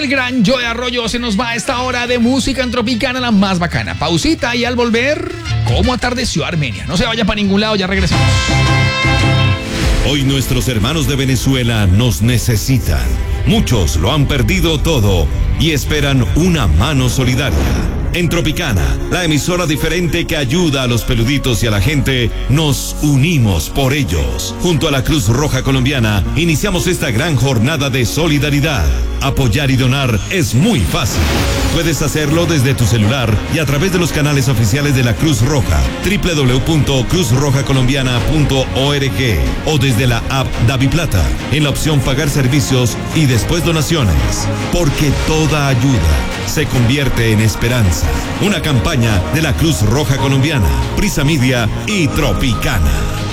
el gran Joe Arroyo. Se nos va a esta hora de música en Tropicana, la más bacana. Pausita y al volver, ¿cómo atardeció Armenia? No se vaya para ningún lado, ya regresamos. Hoy nuestros hermanos de Venezuela nos necesitan. Muchos lo han perdido todo y esperan una mano solidaria. En Tropicana, la emisora diferente que ayuda a los peluditos y a la gente, nos unimos por ellos. Junto a la Cruz Roja Colombiana, iniciamos esta gran jornada de solidaridad. Apoyar y donar es muy fácil. Puedes hacerlo desde tu celular y a través de los canales oficiales de la Cruz Roja, www.cruzrojacolombiana.org o desde la app DaviPlata, en la opción Pagar servicios y después donaciones. Porque toda ayuda se convierte en esperanza. Una campaña de la Cruz Roja Colombiana, Prisa Media y Tropicana.